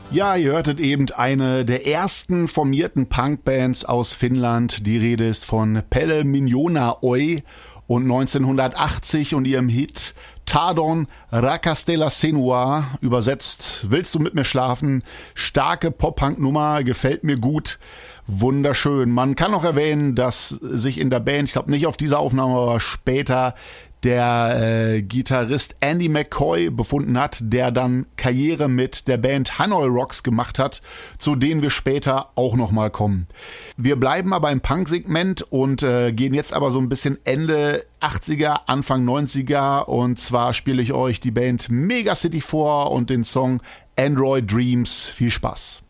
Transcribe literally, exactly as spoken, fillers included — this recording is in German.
Ja, ihr hörtet eben eine der ersten formierten Punkbands aus Finnland. Die Rede ist von Pelle Miljoona Oi und neunzehnhundertachtzig und ihrem Hit Tardon Rakastella Senua, übersetzt Willst du mit mir schlafen? Starke Pop-Punk-Nummer, gefällt mir gut. Wunderschön. Man kann auch erwähnen, dass sich in der Band, ich glaube nicht auf dieser Aufnahme, aber später, der äh, Gitarrist Andy McCoy befunden hat, der dann Karriere mit der Band Hanoi Rocks gemacht hat, zu denen wir später auch nochmal kommen. Wir bleiben aber im Punk-Segment und äh, gehen jetzt aber so ein bisschen Ende achtziger, Anfang neunziger, und zwar spiele ich euch die Band Megacity vor und den Song Android Dreams. Viel Spaß!